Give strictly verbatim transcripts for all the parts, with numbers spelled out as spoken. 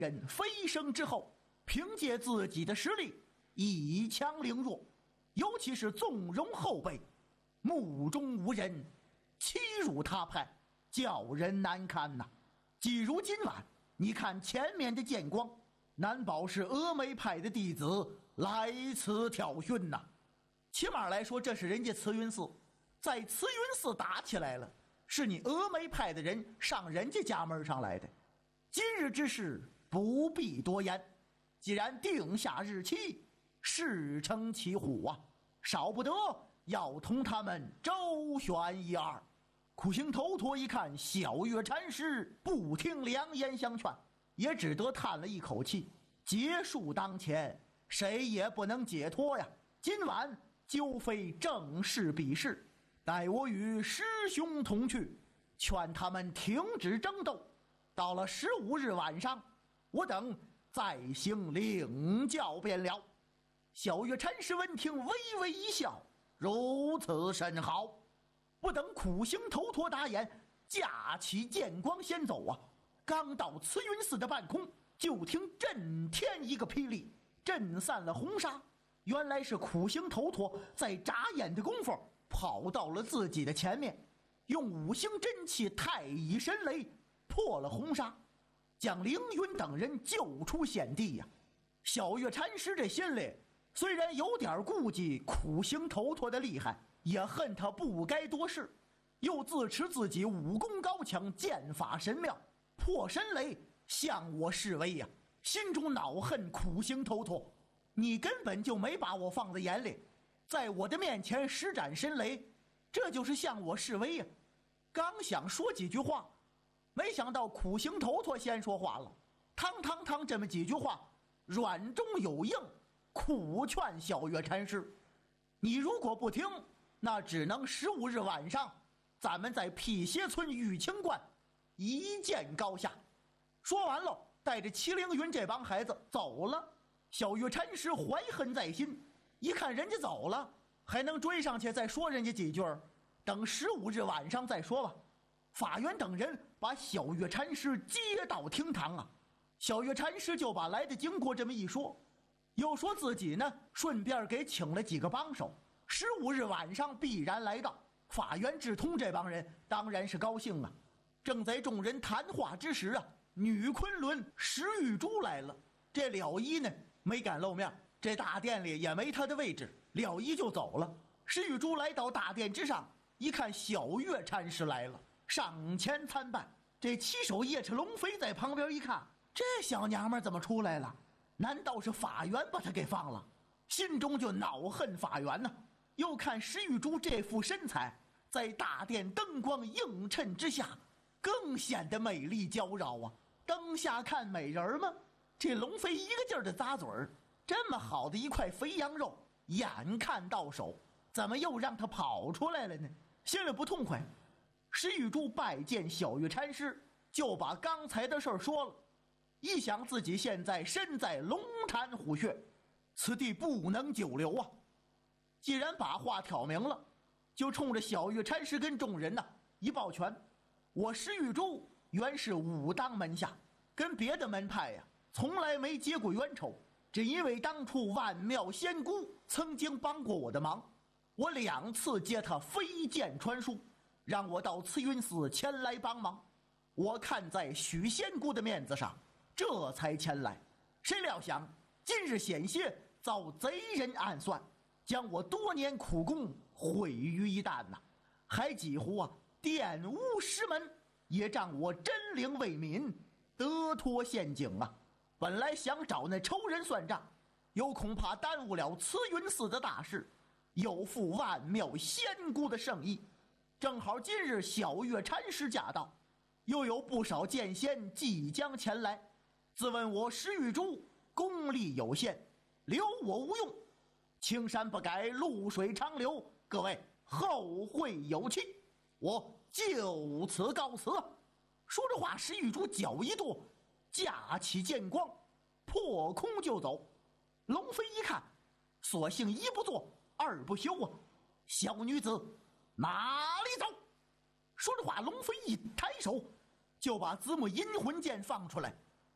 跟飞升之后，凭借自己的实力以强凌弱，尤其是纵容后辈，目中无人，欺辱他派，叫人难堪呐。即如今晚，你看前面的剑光，难保是峨眉派的弟子来此挑衅呐。起码来说，这是人家慈云寺，在慈云寺打起来了，是你峨眉派的人上人家家门上来的。今日之事不必多言，既然定下日期，事成其虎啊，少不得要同他们周旋一二。苦行头陀一看小月禅师不听良言相劝，也只得叹了一口气，劫数当前，谁也不能解脱呀。今晚究非正式比试，待我与师兄同去，劝他们停止争斗。到了十五日晚上，我等再行领教便了。小月禅师闻听微微一笑，如此甚好。不等苦行头陀答言，架起剑光先走啊！刚到慈云寺的半空，就听震天一个霹雳，震散了红纱。原来是苦行头陀在眨眼的功夫跑到了自己的前面，用五行真气太乙神雷破了红纱，将凌云等人救出险地呀、啊。小月禅师这心里虽然有点顾忌苦行头陀的厉害，也恨他不该多事，又自持自己武功高强，剑法神妙，破神雷向我示威呀、啊，心中恼恨苦行头陀，你根本就没把我放在眼里，在我的面前施展神雷，这就是向我示威呀、啊。刚想说几句话，没想到苦行头陀先说话了，汤汤汤这么几句话，软中有硬，苦劝小月禅师，你如果不听，那只能十五日晚上咱们在辟邪村玉清观一见高下。说完了，带着麒麟云这帮孩子走了。小月禅师怀恨在心，一看人家走了，还能追上去再说人家几句，等十五日晚上再说吧。法源等人把小月禅师接到厅堂啊，小月禅师就把来的经过这么一说，又说自己呢顺便给请了几个帮手，十五日晚上必然来到。法源智通这帮人当然是高兴啊。正在众人谈话之时啊，女昆仑石玉珠来了。这了一呢没敢露面，这大殿里也没他的位置，了一就走了。石玉珠来到大殿之上，一看小月禅师来了，上前参拜。这七手夜叉龙飞在旁边一看，这小娘们怎么出来了？难道是法源把她给放了？心中就恼恨法源呢、啊。又看石玉珠这副身材，在大殿灯光映衬之下，更显得美丽娇娆啊。灯下看美人吗？这龙飞一个劲儿的咂嘴儿，这么好的一块肥羊肉，眼看到手，怎么又让他跑出来了呢？心里不痛快。石玉珠拜见小月禅师，就把刚才的事儿说了。一想自己现在身在龙潭虎穴，此地不能久留啊。既然把话挑明了，就冲着小月禅师跟众人呐、啊、一抱拳。我石玉珠原是武当门下，跟别的门派呀、啊、从来没结过冤仇，只因为当初万妙仙姑曾经帮过我的忙，我两次接他飞剑传书，让我到慈云寺前来帮忙。我看在许仙姑的面子上，这才前来。谁料想今日险些遭贼人暗算，将我多年苦功毁于一旦呐、啊！还几乎啊玷污师门，也让我真灵未泯，得脱陷阱啊！本来想找那仇人算账，又恐怕耽误了慈云寺的大事，有负万妙仙姑的圣意。正好今日小月禅师驾到，又有不少剑仙即将前来，自问我石玉珠功力有限，留我无用，青山不改，露水长流，各位后会有期，我就此告辞。说着话，石玉珠脚一跺，架起剑光，破空就走。龙飞一看，索性一不做二不休啊，小女子哪里走？说着话，龙飞一抬手就把子母阴魂剑放出来，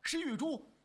石玉珠